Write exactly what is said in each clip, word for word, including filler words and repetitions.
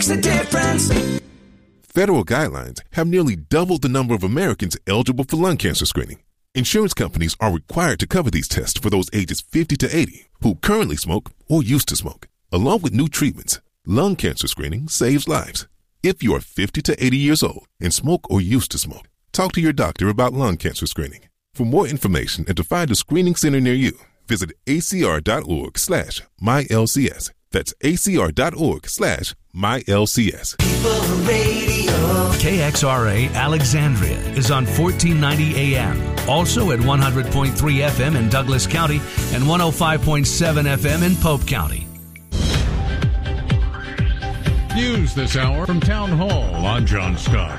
makes a difference. Federal guidelines have nearly doubled the number of Americans eligible for lung cancer screening. Insurance companies are required to cover these tests for those ages fifty to eighty who currently smoke or used to smoke. Along with new treatments, lung cancer screening saves lives. If you are fifty to eighty years old and smoke or used to smoke, talk to your doctor about lung cancer screening. For more information and to find a screening center near you, visit acr.org slash MyLCS. That's acr.org slash MyLCS. People Radio. K X R A Alexandria is on fourteen ninety A M. Also at one hundred point three F M in Douglas County and one oh five point seven F M in Pope County. News this hour from Town Hall. I'm John Scott.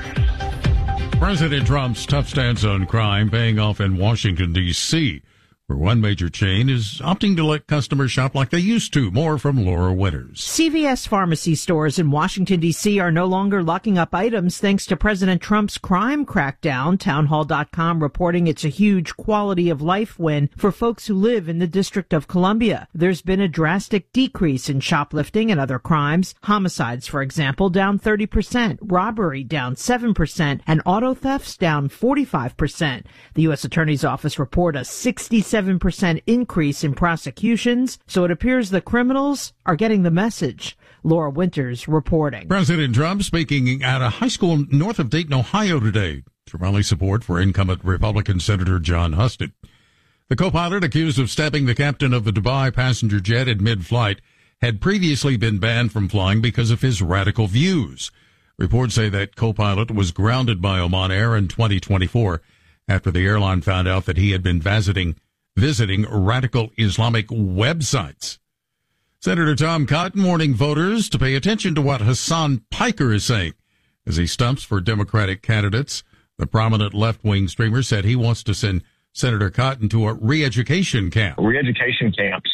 President Trump's tough stance on crime paying off in Washington, D C, where one major chain is opting to let customers shop like they used to. More from Laura Winters. C V S pharmacy stores in Washington, D C are no longer locking up items thanks to President Trump's crime crackdown. Townhall dot com reporting it's a huge quality of life win for folks who live in the District of Columbia. There's been a drastic decrease in shoplifting and other crimes. Homicides, for example, down thirty percent, robbery down seven percent, and auto thefts down forty-five percent. The U S Attorney's Office report a sixty-seven percent increase in prosecutions, so it appears the criminals are getting the message. Laura Winters reporting. President Trump speaking at a high school north of Dayton, Ohio today to rally support for incumbent Republican Senator John Husted. The co-pilot accused of stabbing the captain of the Dubai passenger jet in mid-flight had previously been banned from flying because of his radical views. Reports say that co-pilot was grounded by Oman Air in twenty twenty-four after the airline found out that he had been visiting visiting radical Islamic websites. Senator Tom Cotton warning voters to pay attention to what Hasan Piker is saying as he stumps for Democratic candidates. The prominent left-wing streamer said he wants to send Senator Cotton to a re-education camp. Re-education camps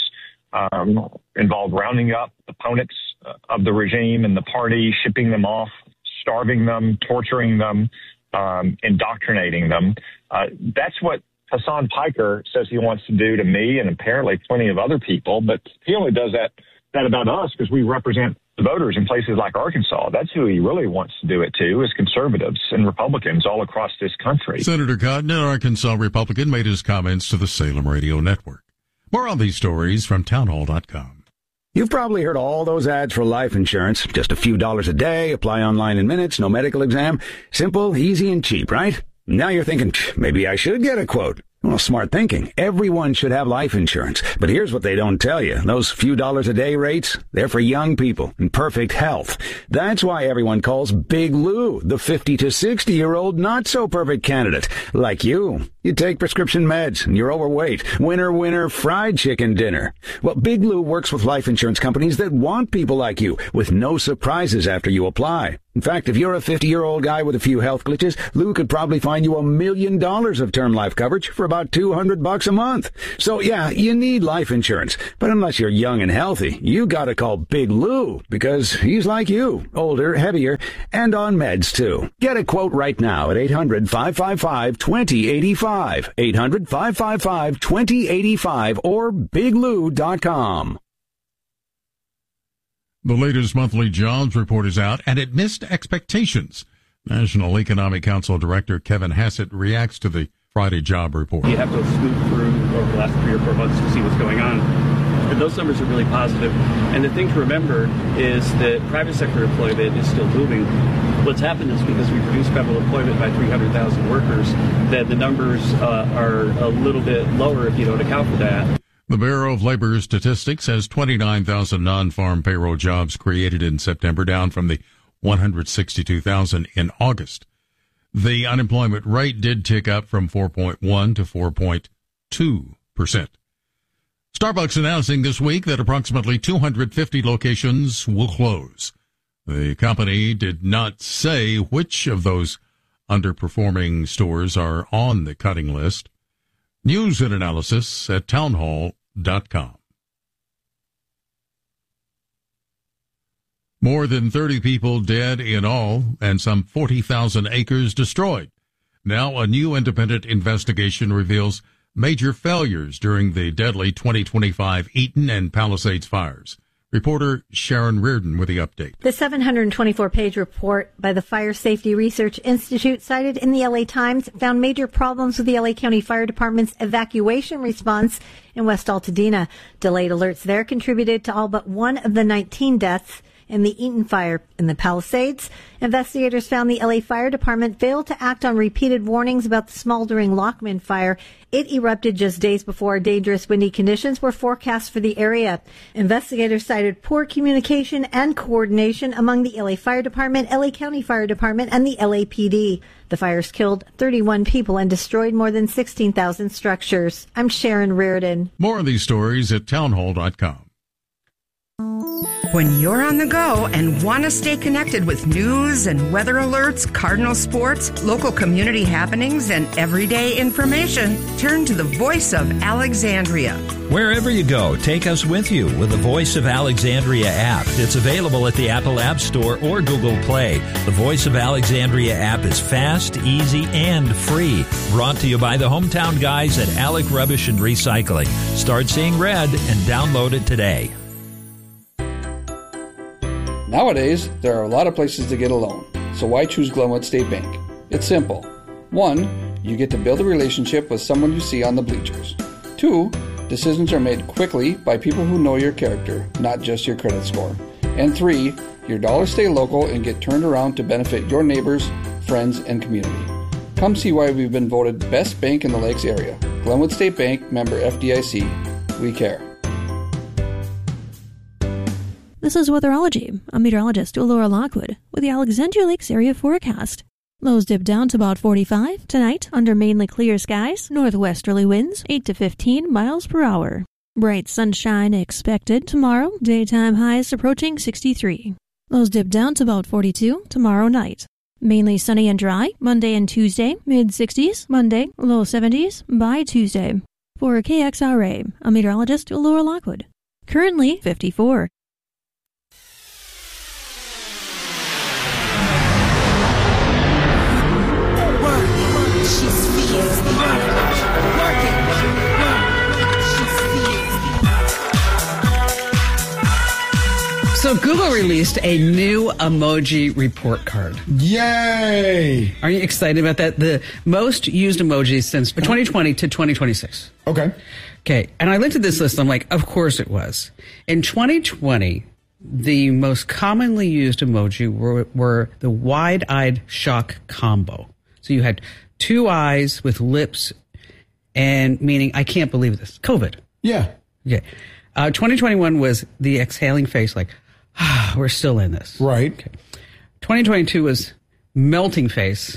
um, involve rounding up opponents of the regime and the party, shipping them off, starving them, torturing them, um, indoctrinating them. Uh, that's what Hasan Piker says he wants to do to me and apparently plenty of other people, but he only does that, that about us because we represent the voters in places like Arkansas. That's who he really wants to do it to, is conservatives and Republicans all across this country. Senator Cotton, an Arkansas Republican, made his comments to the Salem Radio Network. More on these stories from townhall dot com. You've probably heard all those ads for life insurance. Just a few dollars a day, apply online in minutes, no medical exam. Simple, easy, and cheap, right? Now you're thinking, maybe I should get a quote. Well, smart thinking. Everyone should have life insurance. But here's what they don't tell you. Those few dollars a day rates, they're for young people in perfect health. That's why everyone calls Big Lou the fifty to sixty-year-old not-so-perfect candidate. Like you. You take prescription meds and you're overweight. Winner, winner, fried chicken dinner. Well, Big Lou works with life insurance companies that want people like you with no surprises after you apply. In fact, if you're a fifty-year-old guy with a few health glitches, Lou could probably find you a million dollars of term life coverage for about two hundred bucks a month. So yeah, you need life insurance. But unless you're young and healthy, you gotta call Big Lou because he's like you, older, heavier, and on meds too. Get a quote right now at eight hundred, five five five, two oh eight five. eight hundred, five five five, two oh eight five or big lou dot com. The latest monthly jobs report is out, and it missed expectations. National Economic Council Director Kevin Hassett reacts to the Friday job report. You have to scoop through over the last three or four months to see what's going on. But those numbers are really positive. And the thing to remember is that private sector employment is still booming. What's happened is because we reduced federal employment by three hundred thousand workers, that the numbers uh, are a little bit lower if you don't account for that. The Bureau of Labor Statistics has twenty-nine thousand non-farm payroll jobs created in September, down from the one hundred sixty-two thousand in August. The unemployment rate did tick up from four point one to four point two percent. Starbucks announcing this week that approximately two hundred fifty locations will close. The company did not say which of those underperforming stores are on the cutting list. News and analysis at townhall dot com. More than thirty people dead in all and some forty thousand acres destroyed. Now a new independent investigation reveals major failures during the deadly twenty twenty-five Eaton and Palisades fires. Reporter Sharon Reardon with the update. The seven hundred twenty-four page report by the Fire Safety Research Institute cited in the L A Times found major problems with the L A County Fire Department's evacuation response in West Altadena. Delayed alerts there contributed to all but one of the nineteen deaths in the Eaton fire in the Palisades. Investigators found the L A Fire Department failed to act on repeated warnings about the smoldering Lockman fire. It erupted just days before dangerous windy conditions were forecast for the area. Investigators cited poor communication and coordination among the L A Fire Department, L A County Fire Department, and the L A P D. The fires killed thirty-one people and destroyed more than sixteen thousand structures. I'm Sharon Reardon. More of these stories at townhall dot com. When you're on the go and want to stay connected with news and weather alerts, Cardinal sports, local community happenings, and everyday information, turn to the Voice of Alexandria. Wherever you go, take us with you with the Voice of Alexandria app. It's available at the Apple App Store or Google Play. The Voice of Alexandria app is fast, easy, and free. Brought to you by the hometown guys at Alec Rubbish and Recycling. Start seeing red and download it today. Nowadays, there are a lot of places to get a loan, so why choose Glenwood State Bank? It's simple. One, you get to build a relationship with someone you see on the bleachers. Two, decisions are made quickly by people who know your character, not just your credit score. And three, your dollars stay local and get turned around to benefit your neighbors, friends, and community. Come see why we've been voted best bank in the Lakes area. Glenwood State Bank, member F D I C. We care. This is Weatherology. I'm meteorologist Laura Lockwood with the Alexandria Lakes area forecast. Lows dip down to about forty-five. Tonight, under mainly clear skies, northwesterly winds eight to fifteen miles per hour. Bright sunshine expected tomorrow. Daytime highs approaching sixty-three. Lows dip down to about forty-two tomorrow night. Mainly sunny and dry Monday and Tuesday, mid-sixties. Monday, low seventies by Tuesday. For K X R A, I'm meteorologist Laura Lockwood. Currently fifty-four. So Google released a new emoji report card. Yay! Are you excited about that? The most used emojis since twenty twenty to twenty twenty-six. Okay. Okay. And I looked at this list. I'm like, of course it was. In twenty twenty, the most commonly used emoji were, were the wide-eyed shock combo. So you had two eyes with lips and meaning, I can't believe this. COVID. Yeah. Okay. Uh, twenty twenty-one was the exhaling face, like, ah, we're still in this. Right. Okay. twenty twenty-two was melting face.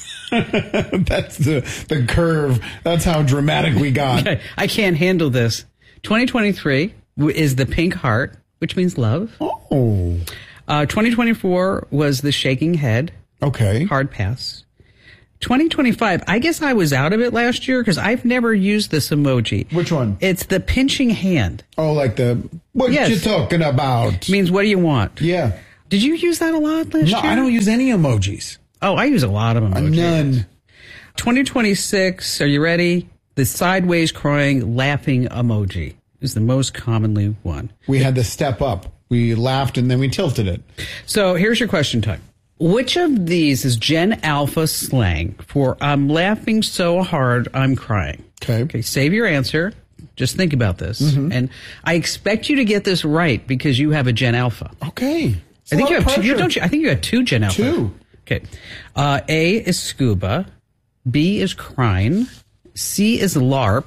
That's the the curve. That's how dramatic we got. Okay. I can't handle this. twenty twenty-three is the pink heart, which means love. Oh. Uh, twenty twenty-four was the shaking head. Okay. Hard pass. twenty twenty-five, I guess I was out of it last year because I've never used this emoji. Which one? It's the pinching hand. Oh, like the, what yes. you talking about? Means what do you want? Yeah. Did you use that a lot last no, year? No, I don't use any emojis. Oh, I use a lot of emojis. None. twenty twenty-six, are you ready? The sideways crying laughing emoji is the most commonly one. We had to step up. We laughed and then we tilted it. So here's your question time. Which of these is Gen Alpha slang for I'm laughing so hard I'm crying? Okay. Okay, save your answer. Just think about this. Mm-hmm. And I expect you to get this right because you have a Gen Alpha. Okay. It's I think you have two, you, don't you, I think you have two Gen Alpha. Two. Okay. Uh, A is scuba. B is crying. C is LARP.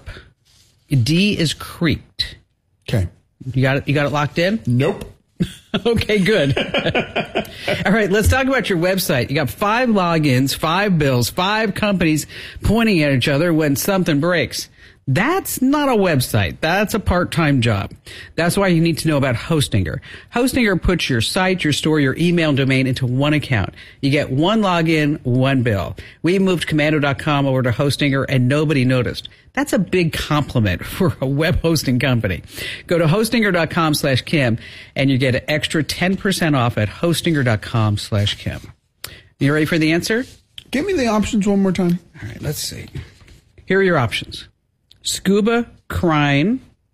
D is creaked. Okay. You got it, you got it locked in? Nope. Okay, good. All right, let's talk about your website. You got five logins, five bills, five companies pointing at each other when something breaks. That's not a website. That's a part-time job. That's why you need to know about Hostinger. Hostinger puts your site, your store, your email domain into one account. You get one login, one bill. We moved Commando dot com over to Hostinger and nobody noticed. That's a big compliment for a web hosting company. Go to Hostinger dot com slash Kim and you get an extra ten percent off at Hostinger dot com slash Kim. You ready for the answer? Give me the options one more time. All right, let's see. Here are your options. Scuba, crying,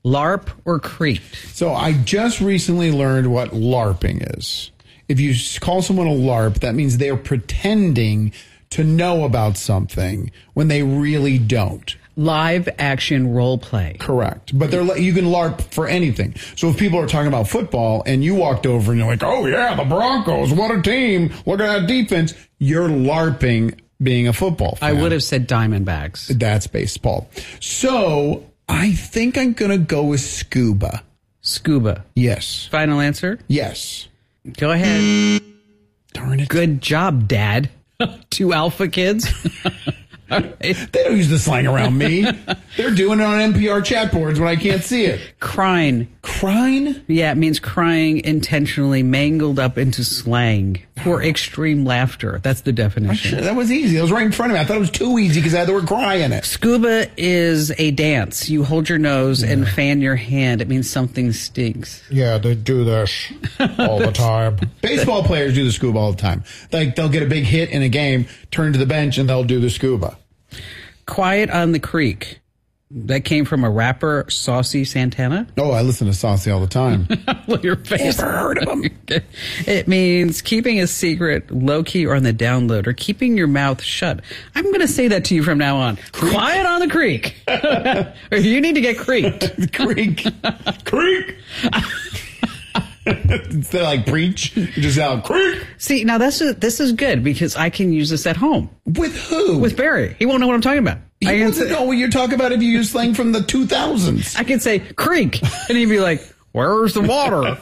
LARP or creeped? So I just recently learned what LARPing is. If you call someone a LARP, that means they're pretending to know about something when they really don't. Live action role play. Correct. But they're you can LARP for anything. So if people are talking about football and you walked over and you're like, oh, yeah, the Broncos, what a team. Look at that defense. You're LARPing being a football fan. I would have said Diamondbacks. That's baseball. So I think I'm going to go with scuba. Scuba. Yes. Final answer? Yes. Go ahead. Darn it. Good job, Dad. Two alpha kids. They don't use the slang around me. They're doing it on N P R chat boards when I can't see it. Crying. Crying? Yeah, it means crying intentionally mangled up into slang for extreme laughter. That's the definition. Sure, that was easy. That was right in front of me. I thought it was too easy because I had the word cry in it. Scuba is a dance. You hold your nose yeah. and fan your hand. It means something stinks. Yeah, they do this all the time. Baseball players do the scuba all the time. Like they'll get a big hit in a game, turn to the bench, and they'll do the scuba. Quiet on the Creek. That came from a rapper, Saucy Santana. Oh, I listen to Saucy all the time. Look, your face. Never heard of him. It means keeping a secret low-key or on the download or keeping your mouth shut. I'm going to say that to you from now on. Creek. Quiet on the creek. Or you need to get creeked. Creek. Creek. Instead of like preach, you just out creek. See, now this is, this is good because I can use this at home. With who? With Barry. He won't know what I'm talking about. He I doesn't know what you're talking about if you use slang from the two thousands. I can say creek, and he'd be like, where's the water?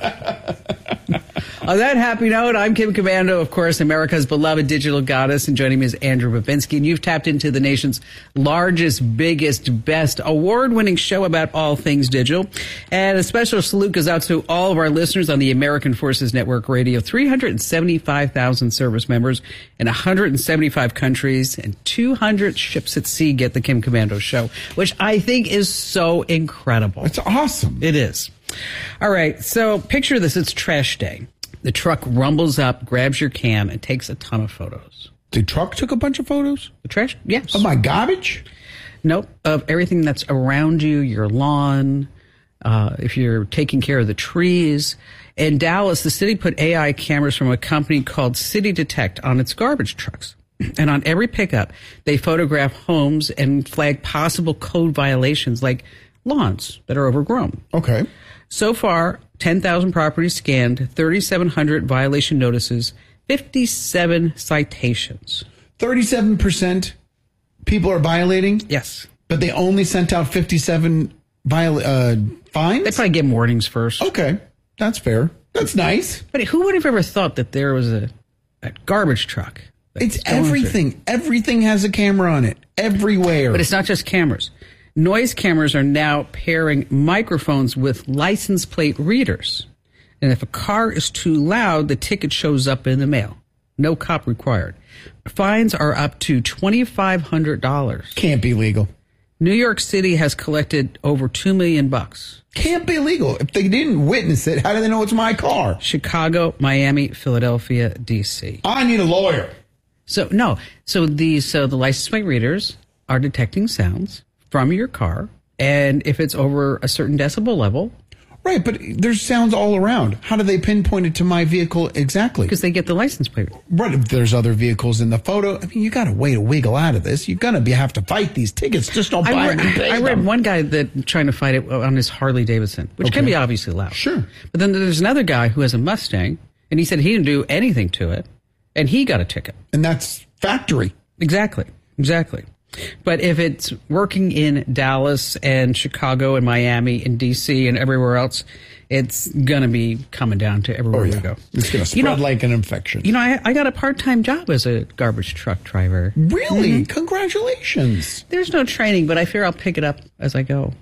On that happy note, I'm Kim Commando, of course, America's beloved digital goddess, and joining me is Andrew Babinski, and you've tapped into the nation's largest, biggest, best, award-winning show about all things digital. And a special salute goes out to all of our listeners on the American Forces Network Radio, three hundred seventy-five thousand service members in one hundred seventy-five countries, and two hundred ships at sea get the Kim Commando show, which I think is so incredible. It's awesome. It is. All right, so picture this. It's trash day. The truck rumbles up, grabs your can, and takes a ton of photos. The truck took a bunch of photos? The trash? Yes. Of my garbage? Nope. Of everything that's around you, your lawn, uh, if you're taking care of the trees. In Dallas, the city put A I cameras from a company called City Detect on its garbage trucks. And on every pickup, they photograph homes and flag possible code violations like lawns that are overgrown. Okay. So far, ten thousand properties scanned, thirty-seven hundred violation notices, fifty-seven citations. thirty-seven percent people are violating? Yes. But they only sent out fifty-seven viola- uh, fines? They probably get them warnings first. Okay. That's fair. That's nice. But who would have ever thought that there was a, a garbage truck? It's everything. Through? Everything has a camera on it. Everywhere. But it's not just cameras. Noise cameras are now pairing microphones with license plate readers. And if a car is too loud, the ticket shows up in the mail. No cop required. Fines are up to twenty-five hundred dollars. Can't be legal. New York City has collected over two million bucks. Can't be legal. If they didn't witness it, how do they know it's my car? Chicago, Miami, Philadelphia, D C. I need a lawyer. So, no. So these, so the license plate readers are detecting sounds from your car, and if it's over a certain decibel level. Right, but there's sounds all around. How do they pinpoint it to my vehicle exactly? Because they get the license plate. Right, if there's other vehicles in the photo, I mean, you got a way to wiggle out of this. You're going to be have to fight these tickets. Just don't buy I read, them. and pay I read them. one guy that trying to fight it on his Harley Davidson, which Okay. can be obviously loud. Sure. But then there's another guy who has a Mustang, and he said he didn't do anything to it, and he got a ticket. And that's factory. Exactly, exactly. But if it's working in Dallas and Chicago and Miami and D C and everywhere else, it's going to be coming down to everywhere Oh, yeah. you go. It's going to spread You know- like an infection. You know, I, I got a part-time job as a garbage truck driver. Really? Mm-hmm. Congratulations. There's no training, but I fear I'll pick it up as I go.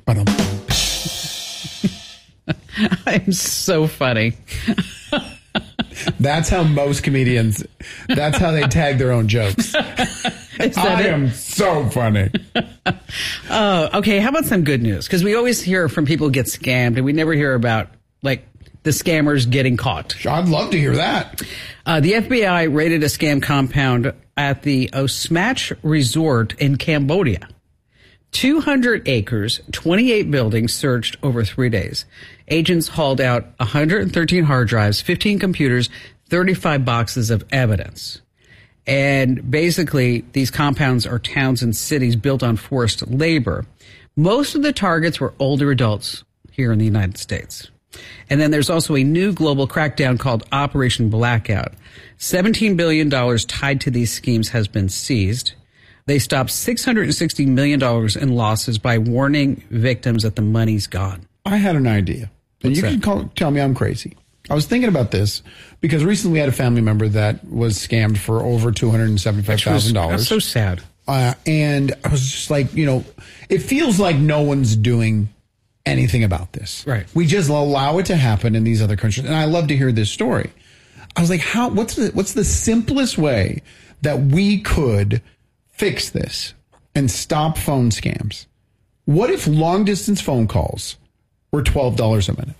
I'm so funny. That's how most comedians, that's how they tag their own jokes. Is that I it? am so funny. Oh, okay. How about some good news? Because we always hear from people who get scammed, and we never hear about, like, the scammers getting caught. I'd love to hear that. Uh, the F B I raided a scam compound at the Osmach Resort in Cambodia. two hundred acres, twenty-eight buildings searched over three days. Agents hauled out one hundred thirteen hard drives, fifteen computers, thirty-five boxes of evidence. And basically, these compounds are towns and cities built on forced labor. Most of the targets were older adults here in the United States. And then there's also a new global crackdown called Operation Blackout. seventeen billion dollars tied to these schemes has been seized. They stopped six hundred sixty million dollars in losses by warning victims that the money's gone. I had an idea. And What's you that? can call, tell me I'm crazy. I was thinking about this because recently we had a family member that was scammed for over two hundred seventy-five thousand dollars. That's so sad. Uh, and I was just like, you know, it feels like no one's doing anything about this. Right. We just allow it to happen in these other countries. And I love to hear this story. I was like, how, what's the, what's the simplest way that we could fix this and stop phone scams? What if long distance phone calls were twelve dollars a minute?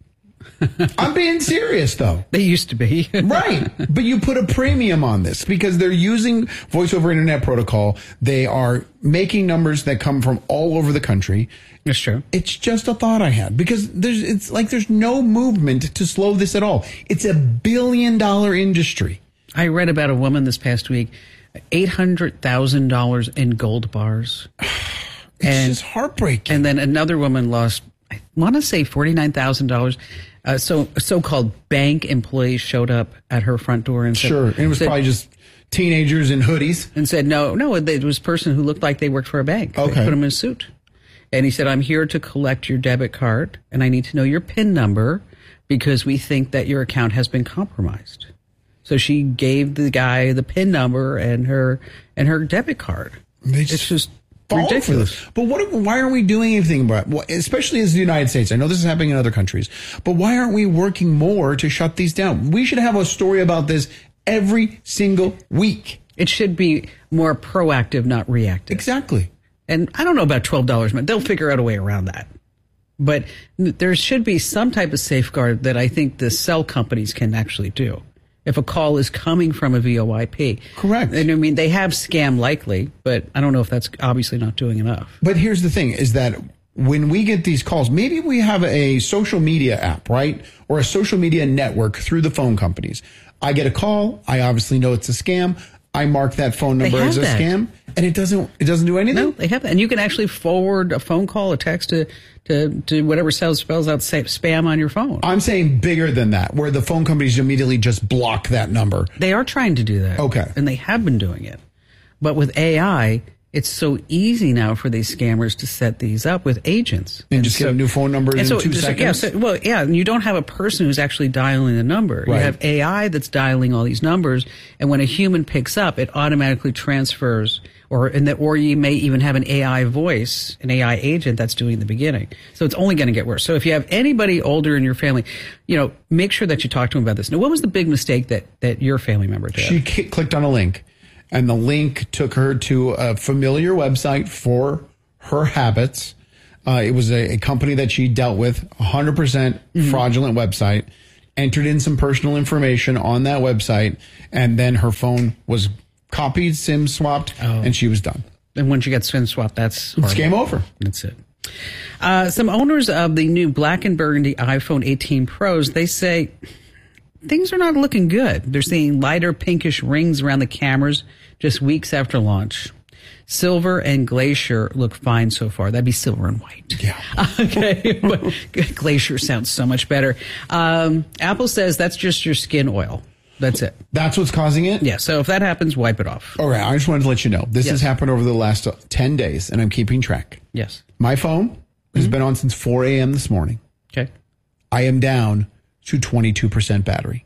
I'm being serious, though. They used to be. Right. But you put a premium on this because they're using voice over internet protocol. They are making numbers that come from all over the country. That's true. It's just a thought I had because there's, it's like there's no movement to slow this at all. It's a billion dollar industry. I read about a woman this past week, eight hundred thousand dollars in gold bars. It's and, just heartbreaking. And then another woman lost, I want to say forty-nine thousand dollars. Uh, so so-called bank employees showed up at her front door and said, Sure. And it was said, probably just teenagers in hoodies. and said, no, no, it was a person who looked like they worked for a bank. They Okay. put him in a suit. And he said, I'm here to collect your debit card, and I need to know your PIN number because we think that your account has been compromised. So she gave the guy the PIN number and her and her debit card. They It's just fall for ridiculous. this. But what? Why aren't we doing anything about it? Well, especially as the United States? I know this is happening in other countries, but why aren't we working more to shut these down? We should have a story about this every single week. It should be more proactive, not reactive. Exactly. And I don't know about twelve dollars, but they'll figure out a way around that. But there should be some type of safeguard that I think the cell companies can actually do. If a call is coming from a V O I P. Correct. And I mean, they have scam likely, but I don't know if that's obviously not doing enough. But here's the thing is that when we get these calls, maybe we have a social media app, right? Or a social media network through the phone companies. I get a call. I obviously know it's a scam. I mark that phone They number have as a that. scam, and it doesn't it doesn't do anything? No, they have that. And you can actually forward a phone call, a text to, to, to whatever spells, spells out sa- spam on your phone. I'm saying bigger than that, where the phone companies immediately just block that number. They are trying to do that. Okay. And they have been doing it. But with A I, it's so easy now for these scammers to set these up with agents. And just get new phone numbers and in so, two so- seconds? Yeah, so, well, yeah, and you don't have a person who's actually dialing the number. You Right. have A I that's dialing all these numbers, and when a human picks up, it automatically transfers, or and that, or you may even have an A I voice, an A I agent that's doing the beginning. So it's only going to get worse. So if you have anybody older in your family, you know, make sure that you talk to them about this. Now, what was the big mistake that that your family member did? She ki- clicked on a link, and the link took her to a familiar website for her habits. Uh, it was a, a company that she dealt with, one hundred percent fraudulent website, entered in some personal information on that website, and then her phone was copied, SIM swapped, and she was done. And once you get SIM swapped, that's It's horrible. game over. That's it. Uh, some owners of the new black and burgundy iPhone eighteen Pros, they say things are not looking good. They're seeing lighter pinkish rings around the cameras just weeks after launch. Silver and Glacier look fine so far. That'd be silver and white. Yeah. Okay. But Glacier sounds so much better. Um, Apple says that's just your skin oil. That's it. That's what's causing it? Yeah. So if that happens, wipe it off. All right. I just wanted to let you know. This Yes. has happened over the last uh, ten days, and I'm keeping track. Yes. My phone has been on since four a.m. this morning. Okay. I am down to twenty-two percent battery.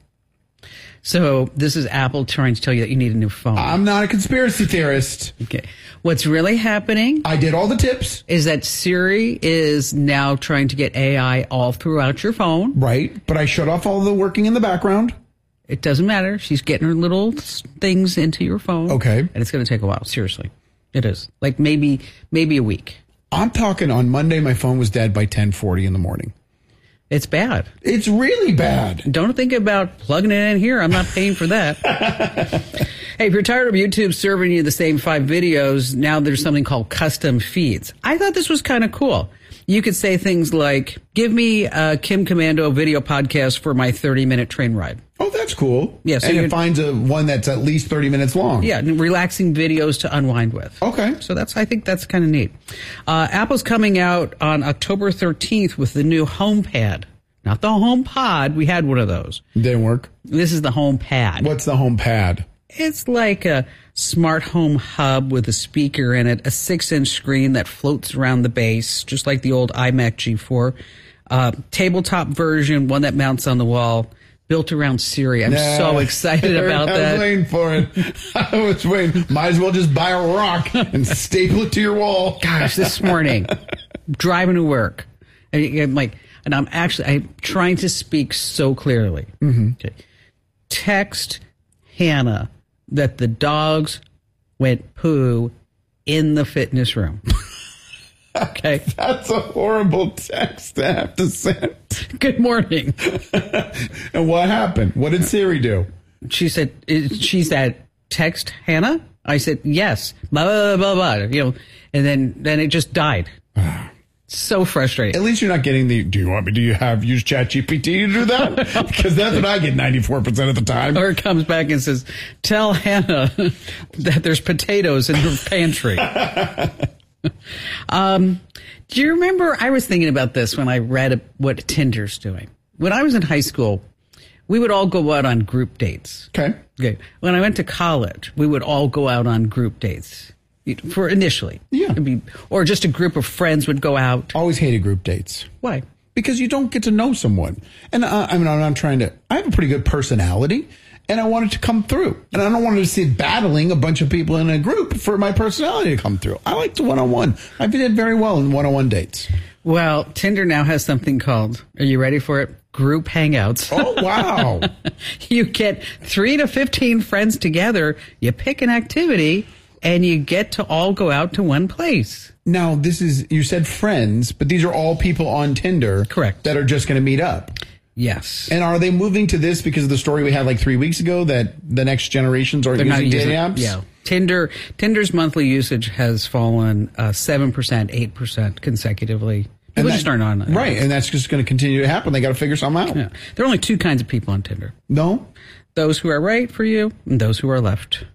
So this is Apple trying to tell you that you need a new phone. I'm not a conspiracy theorist. Okay. What's really happening? I did all the tips. Is that Siri is now trying to get A I all throughout your phone. Right. But I shut off all the working in the background. It doesn't matter. She's getting her little s- things into your phone. Okay. And it's going to take a while. Seriously. It is. Like maybe, maybe a week. I'm talking on Monday, my phone was dead by ten forty in the morning. It's bad. It's really bad. Don't think about plugging it in here. I'm not paying for that. Hey, if you're tired of YouTube serving you the same five videos, now there's something called custom feeds. I thought this was kind of cool. You could say things like, give me a Kim Commando video podcast for my thirty-minute train ride. Oh, that's cool. Yeah, so and it finds a one that's at least thirty minutes long. Yeah, relaxing videos to unwind with. Okay. So that's, I think that's kind of neat. Uh, Apple's coming out on October thirteenth with the new HomePad. Not the HomePod. We had one of those. Didn't work. This is the HomePad. What's the HomePad? It's like a smart home hub with a speaker in it, a six-inch screen that floats around the base, just like the old iMac G four. Uh, tabletop version, one that mounts on the wall, built around Siri. I'm nah, so excited about I that. I was waiting for it. I was waiting. Might as well just buy a rock and staple it to your wall. Gosh, this morning, driving to work, and I'm like, and I'm actually, I'm trying to speak so clearly. Mm-hmm. Okay. Text Hannah that the dogs went poo in the fitness room. Okay. That's a horrible text to have to send. Good morning. And what happened? What did Siri do? She said, she said, text Hannah? I said, yes. Blah, blah, blah, blah, blah. You know, and then, then it just died. So frustrating. At least you're not getting the, do you want me, do you have, use ChatGPT to do that? Because that's what I get ninety-four percent of the time. Or it comes back and says, tell Hannah that there's potatoes in her pantry. um, do you remember, I was thinking about this when I read what Tinder's doing. When I was in high school, we would all go out on group dates. Okay. Okay. When I went to college, we would all go out on group dates. For initially. Yeah. It'd be, or just a group of friends would go out. Always hated group dates. Why? Because you don't get to know someone. And uh, I mean, I'm not trying to, I have a pretty good personality and I want it to come through. And I don't want to sit battling a bunch of people in a group for my personality to come through. I like the one-on-one. I did very well in one-on-one dates. Well, Tinder now has something called, are you ready for it? Group hangouts. Oh, wow. You get three to fifteen friends together, you pick an activity, and you get to all go out to one place. Now, this is, you said friends, but these are all people on Tinder. Correct. That are just going to meet up. Yes. And are they moving to this because of the story we had like three weeks ago that the next generations are They're using not dating using, apps? Yeah. Tinder, Tinder's monthly usage has fallen uh, seven percent, eight percent consecutively. People that, just aren't on it. Right. And that's just going to continue to happen. They got to figure something out. Yeah. There are only two kinds of people on Tinder. No? Those who are right for you and those who are left.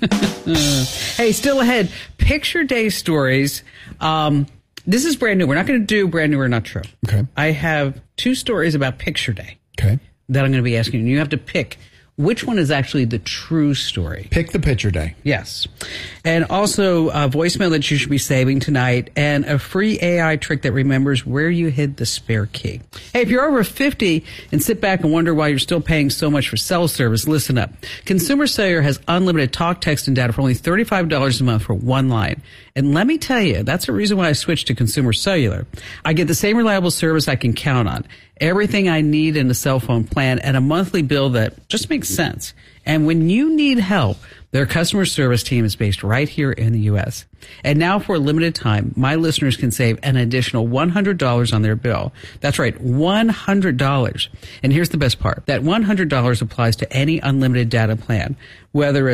Hey, still ahead. Picture day stories. Um, this is brand new. We're not going to do brand new or not true. Okay. I have two stories about picture day. Okay. That I'm going to be asking you. You have to pick which one is actually the true story. Pick the picture day. Yes. And also a voicemail that you should be saving tonight and a free A I trick that remembers where you hid the spare key. Hey, if you're over fifty and sit back and wonder why you're still paying so much for cell service, listen up. Consumer Cellular has unlimited talk, text, and data for only thirty-five dollars a month for one line. And let me tell you, that's the reason why I switched to Consumer Cellular. I get the same reliable service I can count on. Everything I need in a cell phone plan and a monthly bill that just makes sense. And when you need help, their customer service team is based right here in the U S. And now for a limited time, my listeners can save an additional one hundred dollars on their bill. That's right, one hundred dollars. And here's the best part. That one hundred dollars applies to any unlimited data plan, whether it's